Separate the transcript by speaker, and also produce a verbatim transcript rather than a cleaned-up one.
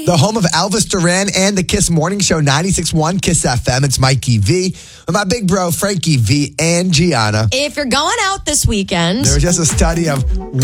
Speaker 1: The home of Elvis Duran and the Kiss Morning Show, ninety-six point one Kiss F M. It's Mikey V with my big bro, Frankie V and Gianna.
Speaker 2: If you're going out this weekend...
Speaker 1: There was just a study of